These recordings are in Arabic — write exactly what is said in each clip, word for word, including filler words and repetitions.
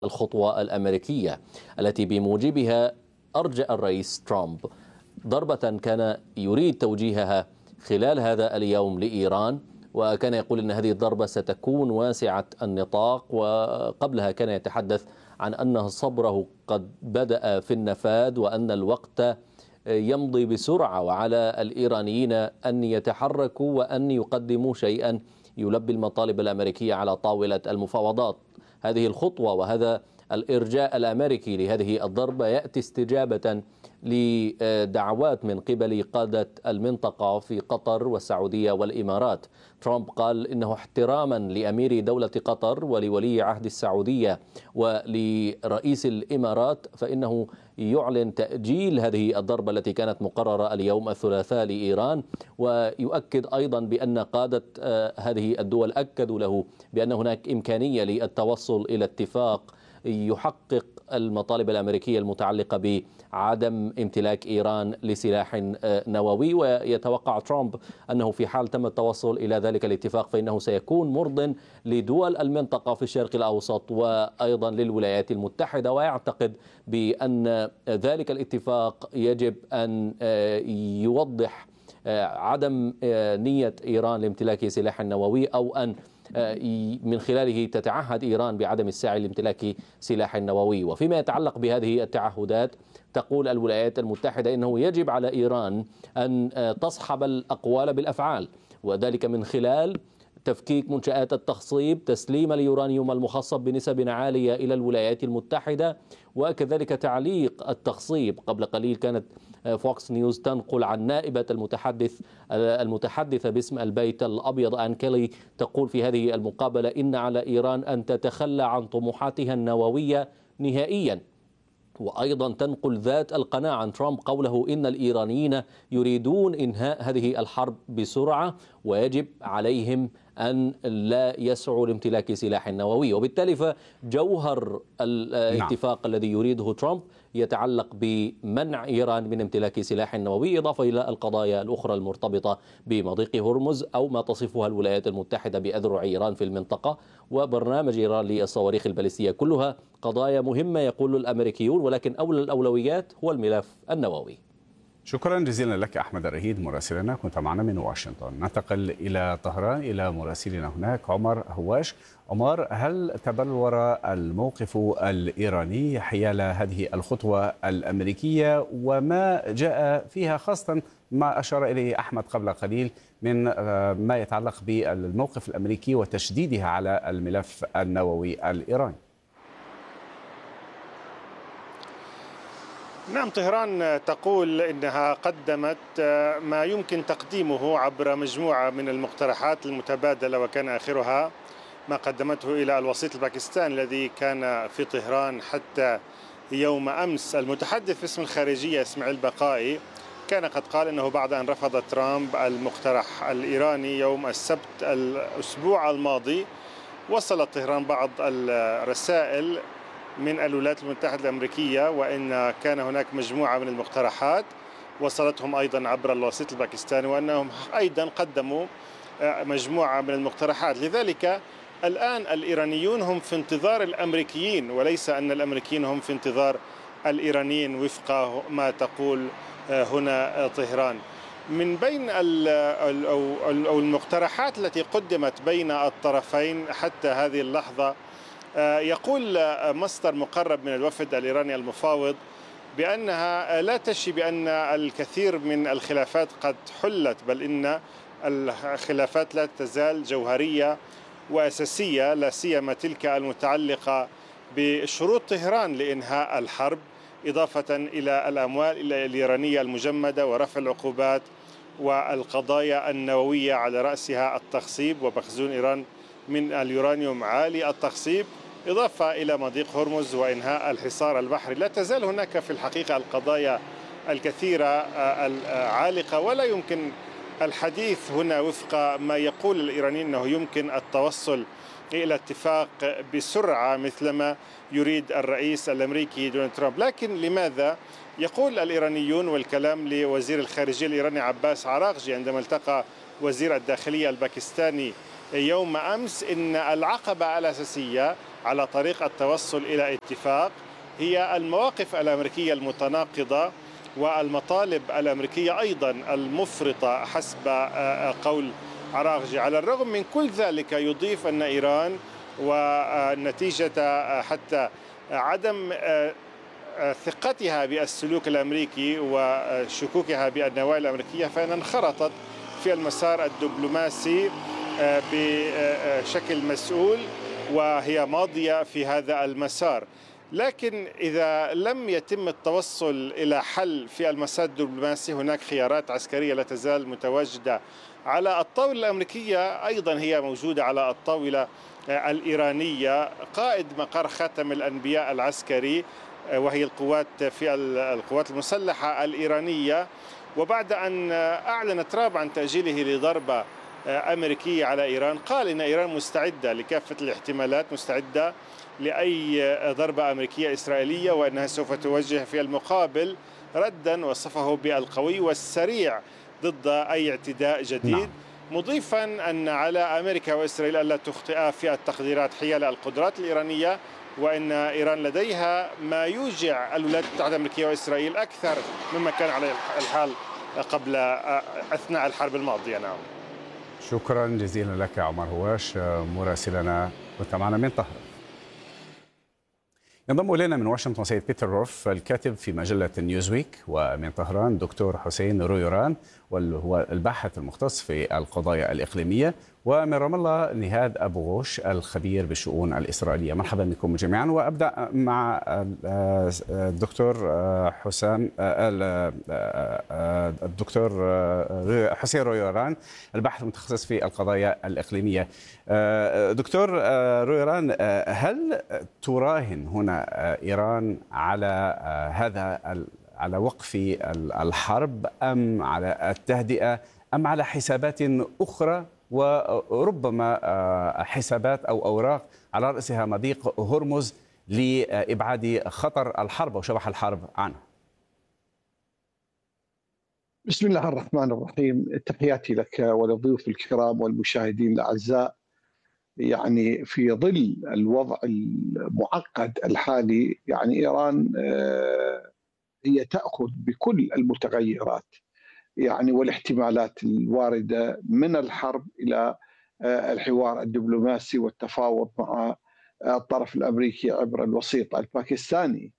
الخطوة الأمريكية التي بموجبها أرجأ الرئيس ترامب ضربة كان يريد توجيهها خلال هذا اليوم لإيران، وكان يقول أن هذه الضربة ستكون واسعة النطاق، وقبلها كان يتحدث عن أن صبره قد بدأ في النفاذ وأن الوقت يمضي بسرعة، وعلى الإيرانيين أن يتحركوا وأن يقدموا شيئا يلبي المطالب الأمريكية على طاولة المفاوضات. هذه الخطوة وهذا الإرجاء الأمريكي لهذه الضربة يأتي استجابة لدعوات من قبل قادة المنطقة في قطر والسعودية والإمارات. ترامب قال إنه احتراما لأمير دولة قطر ولولي عهد السعودية ولرئيس الإمارات فإنه يعلن تأجيل هذه الضربة التي كانت مقررة اليوم الثلاثاء لإيران، ويؤكد أيضا بأن قادة هذه الدول أكدوا له بأن هناك إمكانية للتوصل إلى اتفاق يحقق المطالب الأمريكية المتعلقة بعدم امتلاك إيران لسلاح نووي. ويتوقع ترامب أنه في حال تم التوصل إلى ذلك الاتفاق فإنه سيكون مرضٍ لدول المنطقة في الشرق الأوسط وأيضا للولايات المتحدة، ويعتقد بأن ذلك الاتفاق يجب أن يوضح عدم نية إيران لامتلاك سلاح نووي، أو أن من خلاله تتعهد إيران بعدم السعي لامتلاك سلاح نووي. وفيما يتعلق بهذه التعهدات تقول الولايات المتحدة إنه يجب على إيران أن تصحب الأقوال بالأفعال، وذلك من خلال تفكيك منشآت التخصيب، تسليم اليورانيوم المخصب بنسب عالية إلى الولايات المتحدة، وكذلك تعليق التخصيب. قبل قليل كانت فوكس نيوز تنقل عن نائبة المتحدث المتحدثة باسم البيت الأبيض آن كيلي تقول في هذه المقابلة إن على إيران أن تتخلى عن طموحاتها النووية نهائيا. وأيضا تنقل ذات القناة عن ترامب قوله إن الإيرانيين يريدون إنهاء هذه الحرب بسرعة ويجب عليهم أن لا يسعوا لامتلاك سلاح نووي. وبالتالي فجوهر الاتفاق نعم. الذي يريده ترامب يتعلق بمنع إيران من امتلاك سلاح نووي، إضافة إلى القضايا الأخرى المرتبطة بمضيق هرمز أو ما تصفها الولايات المتحدة بأذرع إيران في المنطقة وبرنامج إيران للصواريخ البالستية. كلها قضايا مهمة يقول الأمريكيون، ولكن أولى الأولويات هو الملف النووي. شكرا جزيلا لك أحمد الرهيد مراسلنا، كنت معنا من واشنطن. ننتقل إلى طهران إلى مراسلنا هناك عمر هواش. عمر، هل تبلور الموقف الإيراني حيال هذه الخطوة الأمريكية وما جاء فيها، خاصة ما أشار إليه أحمد قبل قليل من ما يتعلق بالموقف الأمريكي وتشديدها على الملف النووي الإيراني؟ نعم، طهران تقول إنها قدمت ما يمكن تقديمه عبر مجموعة من المقترحات المتبادلة، وكان آخرها ما قدمته إلى الوسيط الباكستاني الذي كان في طهران حتى يوم أمس. المتحدث باسم الخارجية إسماعيل بقائي كان قد قال إنه بعد أن رفض ترامب المقترح الإيراني يوم السبت الأسبوع الماضي، وصلت طهران بعض الرسائل من الولايات المتحدة الأمريكية، وإن كان هناك مجموعة من المقترحات وصلتهم أيضا عبر الوسيط الباكستاني، وأنهم أيضا قدموا مجموعة من المقترحات. لذلك الآن الإيرانيون هم في انتظار الأمريكيين، وليس أن الأمريكيين هم في انتظار الإيرانيين وفق ما تقول هنا طهران. من بين أو المقترحات التي قدمت بين الطرفين حتى هذه اللحظة، يقول مصدر مقرب من الوفد الإيراني المفاوض بأنها لا تشي بأن الكثير من الخلافات قد حلت، بل إن الخلافات لا تزال جوهرية وأساسية، لا سيما تلك المتعلقة بشروط طهران لإنهاء الحرب، إضافة إلى الأموال الإيرانية المجمدة ورفع العقوبات والقضايا النووية على رأسها التخصيب ومخزون إيران من اليورانيوم عالي التخصيب، إضافة إلى مضيق هرمز وإنهاء الحصار البحري. لا تزال هناك في الحقيقة القضايا الكثيرة العالقة، ولا يمكن الحديث هنا وفق ما يقول الإيرانيين أنه يمكن التوصل إلى اتفاق بسرعة مثلما يريد الرئيس الأمريكي دونالد ترامب. لكن لماذا يقول الإيرانيون، والكلام لوزير الخارجية الإيراني عباس عراقجي عندما التقى وزير الداخلية الباكستاني يوم أمس، إن العقبة الأساسية على طريق التوصل إلى اتفاق هي المواقف الأمريكية المتناقضة والمطالب الأمريكية أيضا المفرطة حسب قول عراغجي. على الرغم من كل ذلك يضيف أن إيران ونتيجة حتى عدم ثقتها بالسلوك الأمريكي وشكوكها بالنوايا الأمريكية فإن انخرطت في المسار الدبلوماسي بشكل مسؤول وهي ماضية في هذا المسار. لكن إذا لم يتم التوصل إلى حل في المسار الدبلوماسي هناك خيارات عسكرية لا تزال متواجدة على الطاولة الأمريكية، أيضا هي موجودة على الطاولة الإيرانية. قائد مقر خاتم الأنبياء العسكري وهي القوات في القوات المسلحة الإيرانية، وبعد أن أعلن ترامب عن تأجيله لضربة أمريكية على إيران قال إن إيران مستعدة لكافة الاحتمالات، مستعدة لأي ضربة أمريكية إسرائيلية، وأنها سوف توجه في المقابل ردا وصفه بالقوي والسريع ضد أي اعتداء جديد. نعم. مضيفا أن على أمريكا وإسرائيل ألا تخطئا في التقديرات حيال القدرات الإيرانية، وأن إيران لديها ما يوجع الولايات المتحدة الأمريكية وإسرائيل أكثر مما كان عليه الحال قبل أثناء الحرب الماضية. نعم. شكرا جزيلا لك عمر هواش مراسلنا، كنت معنا من طهران. ينضم إلينا من واشنطن سيد بيتر روف الكاتب في مجلة نيوزويك، ومن طهران دكتور حسين رويران وهو الباحث المختص في القضايا الإقليمية، ومن رام الله نهاد أبو غوش الخبير بالشؤون الإسرائيلية. مرحبا بكم جميعا، وأبدأ مع الدكتور حسام الدكتور حسين رويران الباحث المتخصص في القضايا الإقليمية. دكتور رويران، هل تراهن هنا إيران على هذا على وقف الحرب أم على التهدئة أم على حسابات أخرى، وربما حسابات أو أوراق على رأسها مضيق هرمز لإبعاد خطر الحرب أو شبح الحرب عنه؟ بسم الله الرحمن الرحيم. تحياتي لك وللضيوف الكرام والمشاهدين الأعزاء. يعني في ظل الوضع المعقد الحالي، يعني إيران هي تأخذ بكل المتغيرات يعني والاحتمالات الواردة من الحرب إلى الحوار الدبلوماسي والتفاوض مع الطرف الأمريكي عبر الوسيط الباكستاني.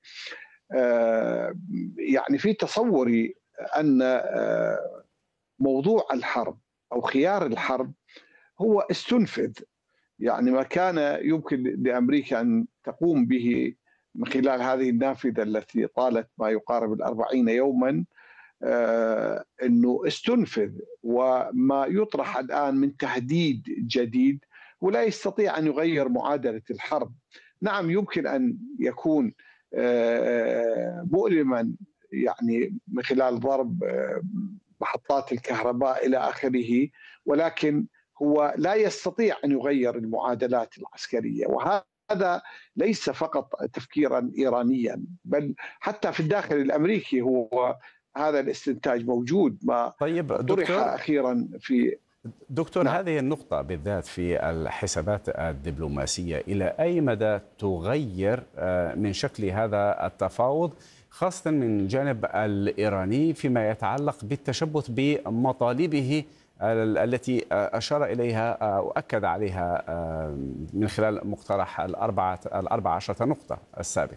يعني في تصوري أن موضوع الحرب أو خيار الحرب هو استنفذ. يعني ما كان يمكن لأمريكا أن تقوم به من خلال هذه النافذة التي طالت ما يقارب الأربعين يوما آه أنه استنفذ، وما يطرح الآن من تهديد جديد ولا يستطيع أن يغير معادلة الحرب. نعم يمكن أن يكون آه مؤلما يعني من خلال ضرب آه محطات الكهرباء إلى آخره، ولكن هو لا يستطيع أن يغير المعادلات العسكرية. وهذا ليس فقط تفكيرا إيرانيا، بل حتى في الداخل الأمريكي هو هذا الاستنتاج موجود. ما طيب طرح أخيرا في دكتور نعم. هذه النقطة بالذات في الحسابات الدبلوماسية إلى أي مدى تغير من شكل هذا التفاوض، خاصة من الجانب الإيراني فيما يتعلق بالتشبث بمطالبه التي أشار إليها وأكد عليها من خلال مقترح الأربعة الأربع عشرة نقطة السابق؟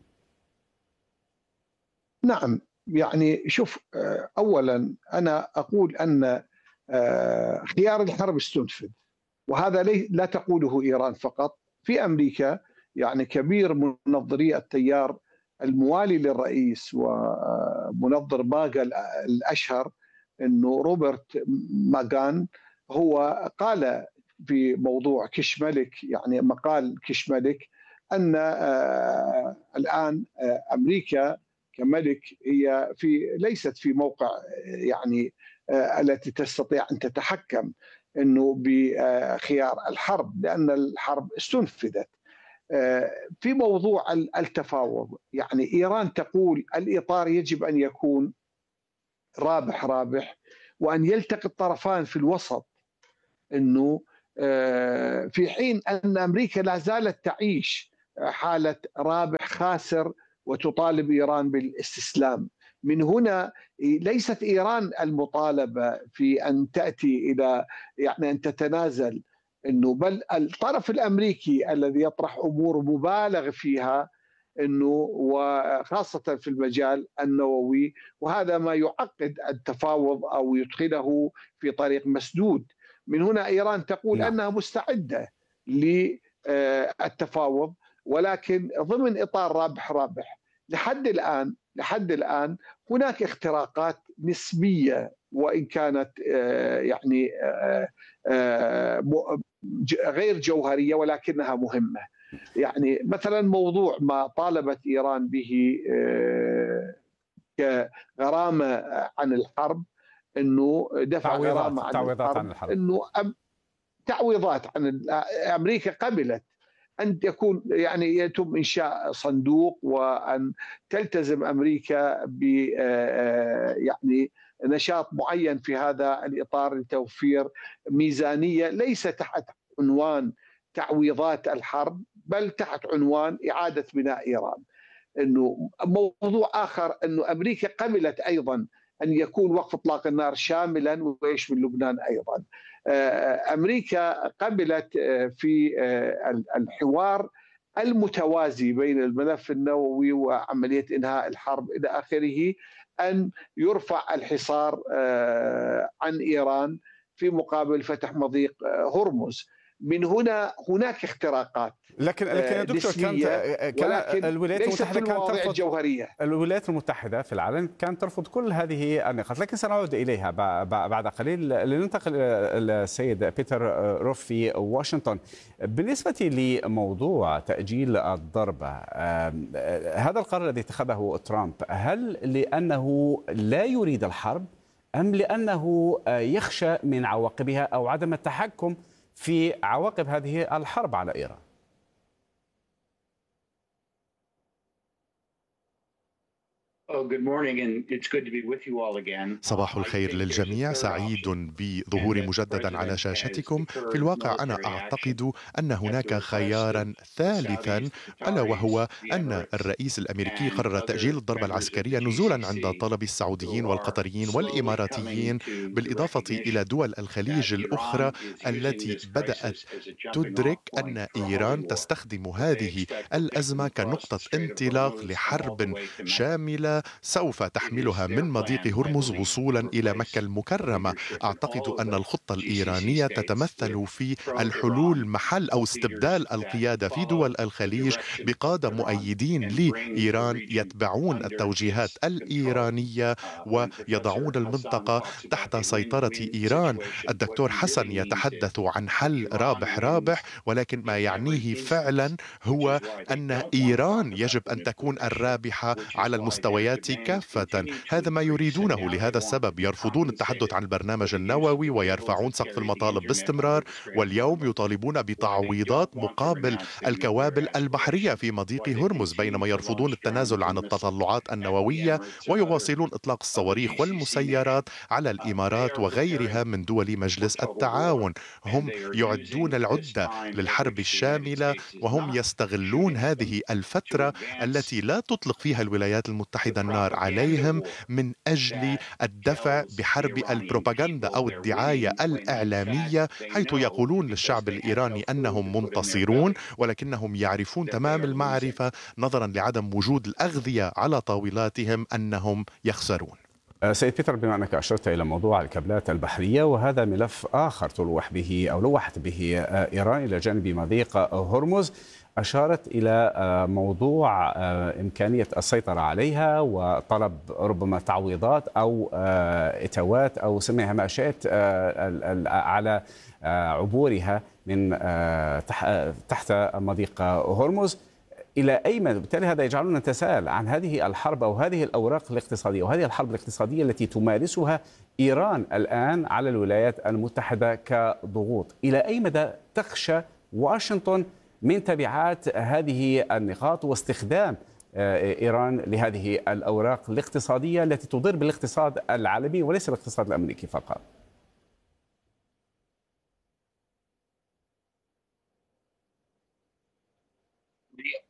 نعم، يعني شوف، أولا أنا أقول أن خيار الحرب استنفذ، وهذا لا تقوله إيران فقط. في أمريكا يعني كبير منظري التيار الموالي للرئيس ومنظر ماغا الأشهر انه روبرت ماغان هو قال في موضوع كشملك، يعني مقال كشملك، ان آه الان آه امريكا كملك هي في ليست في موقع يعني آه التي تستطيع ان تتحكم انه بخيار الحرب، لان الحرب استنفذت. آه في موضوع التفاوض، يعني ايران تقول الاطار يجب ان يكون رابح رابح، وأن يلتقي الطرفان في الوسط، أنه في حين أن أمريكا لا زالت تعيش حالة رابح خاسر وتطالب إيران بالاستسلام. من هنا ليست إيران المطالبة في أن تأتي إلى يعني أن تتنازل، إنه بل الطرف الأمريكي الذي يطرح أمور مبالغ فيها، انه وخاصه في المجال النووي، وهذا ما يعقد التفاوض او يدخله في طريق مسدود. من هنا ايران تقول نعم. انها مستعده للتفاوض، ولكن ضمن اطار رابح رابح. لحد الان لحد الان هناك اختراقات نسبيه، وان كانت يعني غير جوهريه ولكنها مهمه. يعني مثلا موضوع ما طالبت إيران به كغرامة عن الحرب، أنه دفع غرامة عن تعويضات الحرب, عن الحرب. أنه تعويضات عن أمريكا قبلت أن يكون يعني يتم إنشاء صندوق، وأن تلتزم أمريكا ب يعني نشاط معين في هذا الإطار لتوفير ميزانية ليس تحت عنوان تعويضات الحرب، بل تحت عنوان إعادة بناء إيران. إنه موضوع آخر أنه أمريكا قبلت أيضا أن يكون وقف إطلاق النار شاملا ويشمل لبنان أيضا. أمريكا قبلت في الحوار المتوازي بين الملف النووي وعملية إنهاء الحرب إلى آخره أن يرفع الحصار عن إيران في مقابل فتح مضيق هرمز. من هنا هناك اختراقات، لكن لكن يا دكتور كانت كان الولايات المتحدة كانت ترفض الجوهرية. الولايات المتحدة في العلن كانت ترفض كل هذه النقاط، لكن سنعود إليها بعد قليل. لننتقل إلى السيد بيتر روف في واشنطن. بالنسبة لموضوع تأجيل الضربة، هذا القرار الذي اتخذه ترامب، هل لأنه لا يريد الحرب أم لأنه يخشى من عواقبها أو عدم التحكم في عواقب هذه الحرب على إيران؟ صباح الخير للجميع، سعيد بظهوري مجددا على شاشتكم. في الواقع أنا أعتقد أن هناك خيارا ثالثا، ألا وهو أن الرئيس الأمريكي قرر تأجيل الضربة العسكرية نزولا عند طلب السعوديين والقطريين والإماراتيين، بالإضافة إلى دول الخليج الأخرى التي بدأت تدرك أن إيران تستخدم هذه الأزمة كنقطة انطلاق لحرب شاملة سوف تحملها من مضيق هرمز وصولا إلى مكة المكرمة. أعتقد أن الخطة الإيرانية تتمثل في الحلول محل أو استبدال القيادة في دول الخليج بقادة مؤيدين لإيران يتبعون التوجيهات الإيرانية ويضعون المنطقة تحت سيطرة إيران. الدكتور حسن يتحدث عن حل رابح رابح، ولكن ما يعنيه فعلا هو أن إيران يجب أن تكون الرابحة على المستويات كافة. هذا ما يريدونه، لهذا السبب يرفضون التحدث عن البرنامج النووي ويرفعون سقف المطالب باستمرار، واليوم يطالبون بتعويضات مقابل الكوابل البحرية في مضيق هرمز، بينما يرفضون التنازل عن التطلعات النووية ويواصلون إطلاق الصواريخ والمسيرات على الإمارات وغيرها من دول مجلس التعاون. هم يعدون العدة للحرب الشاملة، وهم يستغلون هذه الفترة التي لا تطلق فيها الولايات المتحدة النار عليهم من أجل الدفع بحرب البروباغندا أو الدعاية الإعلامية، حيث يقولون للشعب الإيراني أنهم منتصرون، ولكنهم يعرفون تمام المعرفة نظرا لعدم وجود الأغذية على طاولاتهم أنهم يخسرون. سيد بيتر، بما أنك أشرت إلى موضوع الكابلات البحرية، وهذا ملف آخر تلوح به أو لوحت به إيران إلى جانب مضيق هرمز، أشارت إلى موضوع إمكانية السيطرة عليها وطلب ربما تعويضات أو إتاوات أو سميها ما شئت على عبورها من تحت مضيق هرمز. إلى أي مدى؟ بالتالي هذا يجعلنا نتساءل عن هذه الحرب أو هذه الأوراق الاقتصادية وهذه الحرب الاقتصادية التي تمارسها إيران الآن على الولايات المتحدة كضغوط. إلى أي مدى تخشى واشنطن من تبعات هذه النقاط واستخدام إيران لهذه الأوراق الاقتصادية التي تضر بالاقتصاد العالمي وليس الاقتصاد الأمريكي فقط؟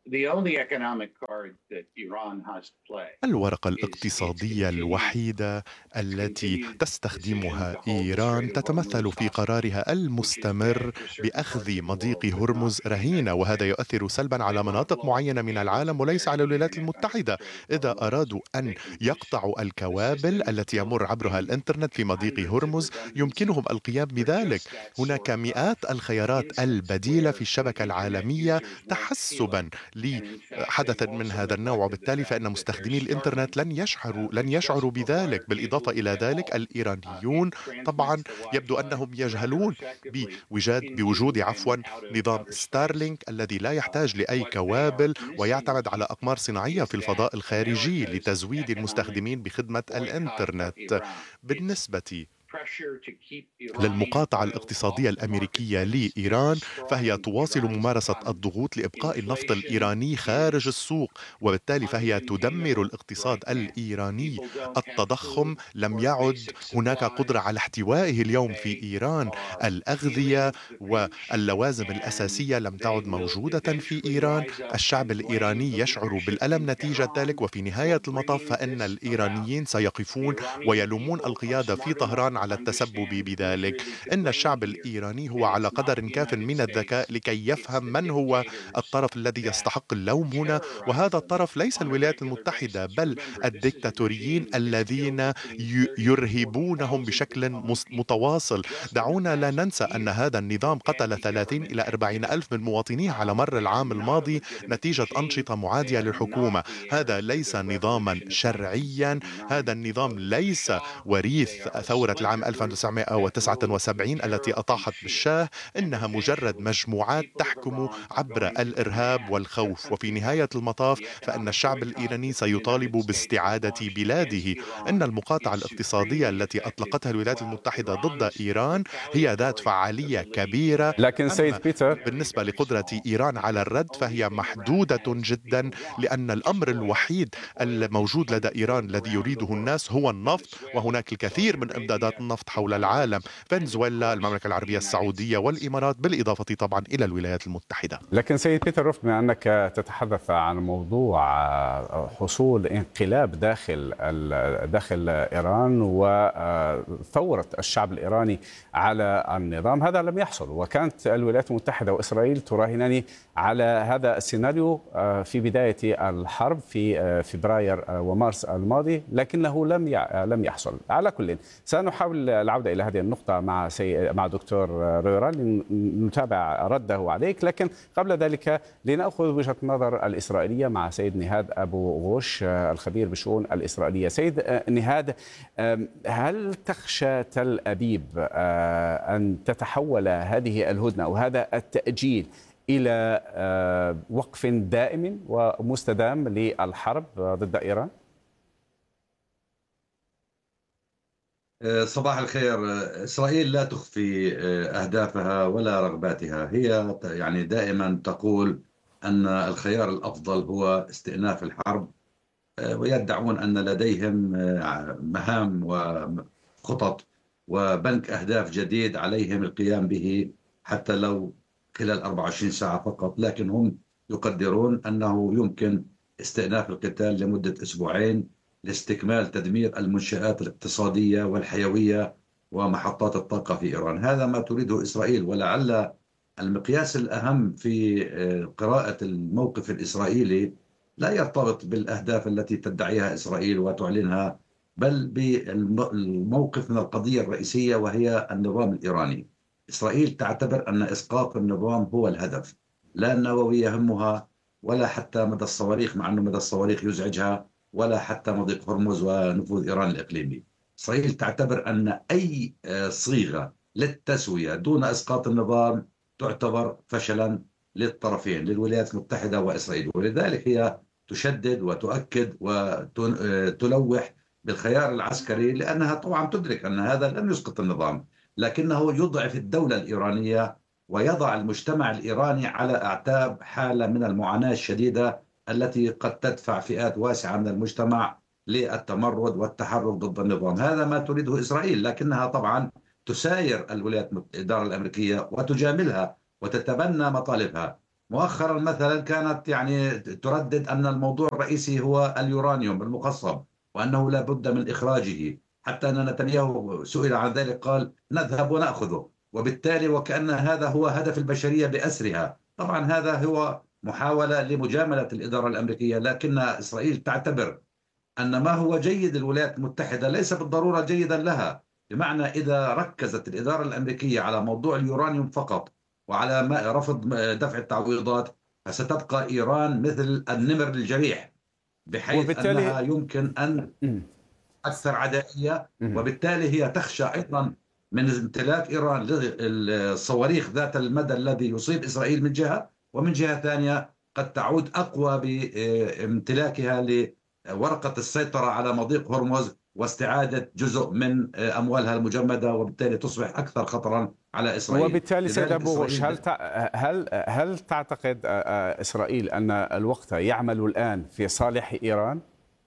الورقة الاقتصادية الوحيدة التي تستخدمها إيران تتمثل في قرارها المستمر بأخذ مضيق هرمز رهينة، وهذا يؤثر سلبا على مناطق معينة من العالم وليس على الولايات المتحدة. إذا أرادوا أن يقطعوا الكوابل التي يمر عبرها الإنترنت في مضيق هرمز يمكنهم القيام بذلك. هناك مئات الخيارات البديلة في الشبكة العالمية تحسبا لحدث من هذا النوع، وبالتالي فإن مستخدمي الإنترنت لن يشعروا لن يشعروا بذلك. بالإضافة إلى ذلك الإيرانيون طبعا يبدو أنهم يجهلون بوجود بوجود عفوا نظام ستارلينك الذي لا يحتاج لأي كوابل ويعتمد على أقمار صناعية في الفضاء الخارجي لتزويد المستخدمين بخدمة الإنترنت. بالنسبة للمقاطعة الاقتصادية الأمريكية لإيران فهي تواصل ممارسة الضغوط لإبقاء النفط الإيراني خارج السوق، وبالتالي فهي تدمر الاقتصاد الإيراني. التضخم لم يعد هناك قدرة على احتوائه اليوم في إيران. الأغذية واللوازم الأساسية لم تعد موجودة في إيران. الشعب الإيراني يشعر بالألم نتيجة ذلك، وفي نهاية المطاف فإن الإيرانيين سيقفون ويلومون القيادة في طهران على التسبب بذلك. إن الشعب الإيراني هو على قدر كاف من الذكاء لكي يفهم من هو الطرف الذي يستحق اللوم هنا، وهذا الطرف ليس الولايات المتحدة بل الدكتاتوريين الذين يرهبونهم بشكل متواصل. دعونا لا ننسى أن هذا النظام قتل ثلاثين إلى أربعين ألف من مواطنيه على مر العام الماضي نتيجة أنشطة معادية للحكومة. هذا ليس نظاما شرعيا، هذا النظام ليس وريث ثورة العام ألف وتسعمائة وتسعة وسبعين التي أطاحت بالشاه. إنها مجرد مجموعات تحكم عبر الإرهاب والخوف، وفي نهاية المطاف فإن الشعب الإيراني سيطالب باستعادة بلاده. إن المقاطعة الاقتصادية التي أطلقتها الولايات المتحدة ضد إيران هي ذات فعالية كبيرة، لكن سيد بيتر بالنسبة لقدرة إيران على الرد فهي محدودة جدا، لأن الأمر الوحيد الموجود لدى إيران الذي يريده الناس هو النفط، وهناك الكثير من امدادات النفط حول العالم: فنزويلا، المملكة العربية السعودية والإمارات، بالإضافة طبعا إلى الولايات المتحدة. لكن سيد بيتر روف، بما أنك تتحدث عن موضوع حصول انقلاب داخل داخل إيران وثورة الشعب الإيراني على النظام، هذا لم يحصل، وكانت الولايات المتحدة وإسرائيل تراهنان على هذا السيناريو في بداية الحرب في فبراير ومارس الماضي، لكنه لم لم يحصل. على كل سنحاول العودة إلى هذه النقطة مع سي... مع دكتور رويرال لنتابع رده عليك، لكن قبل ذلك لنأخذ وجهة النظر الإسرائيلية مع سيد نهاد أبو غوش الخبير بالشؤون الإسرائيلية. سيد نهاد، هل تخشى تل أبيب أن تتحول هذه الهدنة أو هذا التأجيل إلى وقف دائم ومستدام للحرب ضد إيران؟ صباح الخير. إسرائيل لا تخفي أهدافها ولا رغباتها، هي يعني دائما تقول أن الخيار الأفضل هو استئناف الحرب، ويدعون أن لديهم مهام وخطط وبنك أهداف جديد عليهم القيام به حتى لو خلال أربعة وعشرين ساعة فقط، لكن هم يقدرون أنه يمكن استئناف القتال لمدة أسبوعين لاستكمال تدمير المنشآت الاقتصادية والحيوية ومحطات الطاقة في إيران. هذا ما تريده إسرائيل، ولعل المقياس الأهم في قراءة الموقف الإسرائيلي لا يرتبط بالأهداف التي تدعيها إسرائيل وتعلنها، بل بالموقف من القضية الرئيسية وهي النظام الإيراني. إسرائيل تعتبر أن إسقاط النظام هو الهدف، لا النووي يهمها ولا حتى مدى الصواريخ، مع أن مدى الصواريخ يزعجها، ولا حتى مضيق هرمز ونفوذ إيران الإقليمي. إسرائيل تعتبر أن أي صيغة للتسوية دون إسقاط النظام تعتبر فشلا للطرفين، للولايات المتحدة وإسرائيل، ولذلك هي تشدد وتؤكد وتلوح بالخيار العسكري، لأنها طبعا تدرك أن هذا لن يسقط النظام، لكنه يضعف الدولة الإيرانية ويضع المجتمع الإيراني على أعتاب حالة من المعاناة الشديدة التي قد تدفع فئات واسعة من المجتمع للتمرد والتحرك ضد النظام. هذا ما تريده إسرائيل، لكنها طبعا تساير الولايات الإدارة الأمريكية وتجاملها وتتبنى مطالبها. مؤخرا مثلا كانت يعني تردد أن الموضوع الرئيسي هو اليورانيوم المخصب، وأنه لا بد من إخراجه، حتى أن نتنياهو سئل عن ذلك قال نذهب ونأخذه، وبالتالي وكأن هذا هو هدف البشرية بأسرها. طبعا هذا هو محاولة لمجاملة الإدارة الأمريكية، لكن إسرائيل تعتبر أن ما هو جيد للولايات المتحدة ليس بالضرورة جيدا لها، بمعنى إذا ركزت الإدارة الأمريكية على موضوع اليورانيوم فقط وعلى رفض دفع التعويضات، فستبقى إيران مثل النمر الجريح، بحيث وبالتالي أنها يمكن أن أكثر عدائية، وبالتالي هي تخشى أيضا من امتلاك إيران للصواريخ ذات المدى الذي يصيب إسرائيل من جهة، ومن جهة ثانية قد تعود أقوى بامتلاكها لورقة السيطرة على مضيق هرمز واستعادة جزء من أموالها المجمدة، وبالتالي تصبح أكثر خطرا على إسرائيل. وبالتالي سيد أبو غوش، هل هل هل تعتقد إسرائيل أن الوقت يعمل الآن في صالح إيران؟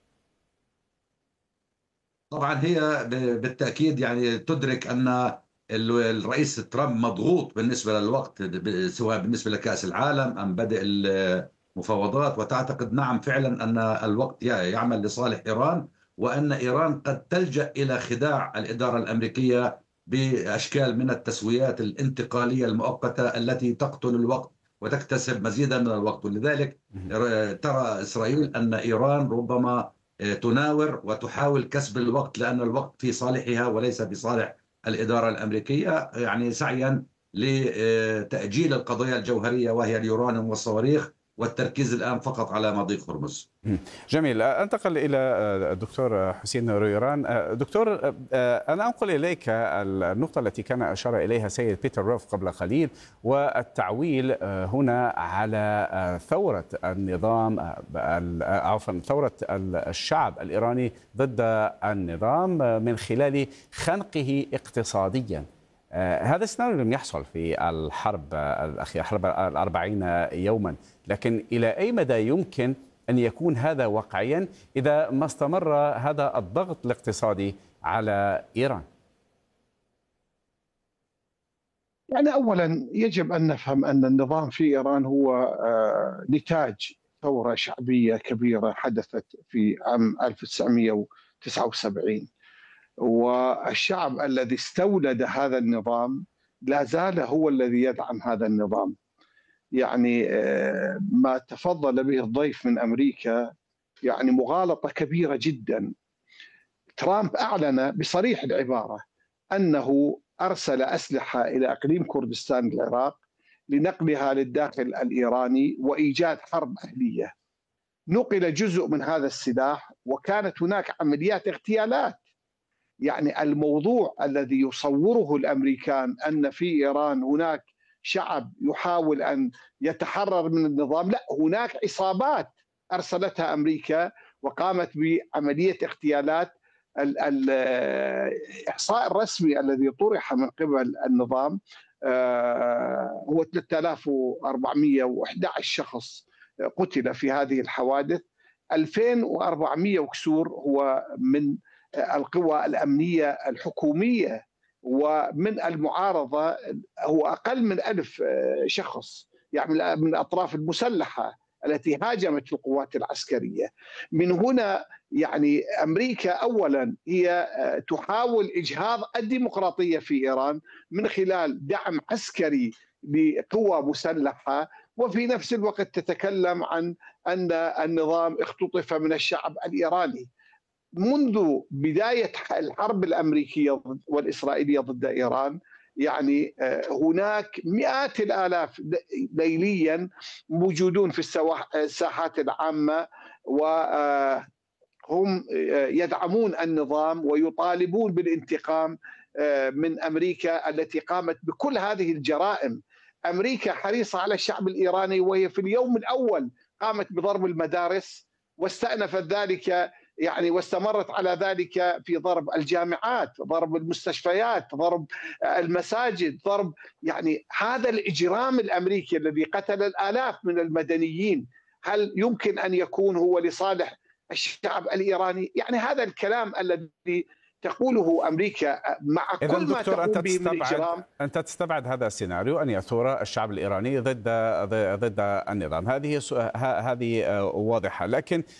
طبعا هي بالتأكيد يعني تدرك أن الرئيس ترامب مضغوط بالنسبة للوقت، سواء بالنسبة لكأس العالم أم بدء المفاوضات، وتعتقد نعم فعلا أن الوقت يعمل لصالح إيران، وأن إيران قد تلجأ إلى خداع الإدارة الأمريكية بأشكال من التسويات الانتقالية المؤقتة التي تقتل الوقت وتكتسب مزيدا من الوقت. ولذلك ترى إسرائيل أن إيران ربما تناور وتحاول كسب الوقت، لأن الوقت في صالحها وليس في صالح الإدارة الأمريكية، يعني سعيا لتأجيل القضايا الجوهرية وهي اليورانيوم والصواريخ، والتركيز الآن فقط على مضيق هرمز. جميل. أنتقل إلى الدكتور حسين رويران. دكتور، أنا أنقل إليك النقطة التي كان أشار إليها سيد بيتر روف قبل قليل، والتعويل هنا على ثورة النظام، عفوا ثورة الشعب الإيراني ضد النظام من خلال خنقه اقتصاديا. هذا السيناريو لم يحصل في الحرب الأخيرة، حرب الأربعين يوما، لكن إلى أي مدى يمكن أن يكون هذا واقعيا إذا ما استمر هذا الضغط الاقتصادي على إيران؟ يعني أولا يجب أن نفهم أن النظام في إيران هو نتاج ثورة شعبية كبيرة حدثت في عام ألف وتسعمئة وتسعة وسبعين، والشعب الذي استولد هذا النظام لا زال هو الذي يدعم هذا النظام. يعني ما تفضل به الضيف من أمريكا يعني مغالطة كبيرة جدا. ترامب أعلن بصريح العبارة أنه أرسل أسلحة إلى إقليم كردستان العراق لنقلها للداخل الإيراني وإيجاد حرب أهلية. نقل جزء من هذا السلاح وكانت هناك عمليات اغتيالات. يعني الموضوع الذي يصوره الأمريكان أن في إيران هناك شعب يحاول أن يتحرر من النظام، لا، هناك عصابات أرسلتها أمريكا وقامت بعملية اغتيالات. الإحصاء الرسمي الذي طرح من قبل النظام هو ثلاثة آلاف وأربعمئة وأحد عشر شخص قتل في هذه الحوادث، ألفين وأربعمئة وكسور هو من القوى الأمنية الحكومية، ومن المعارضة هو أقل من ألف شخص، يعني من الأطراف المسلحة التي هاجمت القوات العسكرية. من هنا يعني أمريكا أولا هي تحاول إجهاض الديمقراطية في إيران من خلال دعم عسكري لقوى مسلحة، وفي نفس الوقت تتكلم عن أن النظام اختطف من الشعب الإيراني. منذ بداية الحرب الأمريكية والإسرائيلية ضد إيران يعني هناك مئات الآلاف ليليا موجودون في الساحات العامة، وهم يدعمون النظام ويطالبون بالانتقام من أمريكا التي قامت بكل هذه الجرائم. أمريكا حريصة على الشعب الإيراني، وهي في اليوم الأول قامت بضرب المدارس واستأنفت ذلك يعني واستمرت على ذلك في ضرب الجامعات، ضرب المستشفيات، ضرب المساجد، ضرب يعني هذا الإجرام الأمريكي الذي قتل الآلاف من المدنيين، هل يمكن أن يكون هو لصالح الشعب الإيراني؟ يعني هذا الكلام الذي تقوله أمريكا مع كل ما تقوم به من إجرام. أنت تستبعد هذا السيناريو أن يثور الشعب الإيراني ضد ضد النظام، هذه هذه واضحة. لكن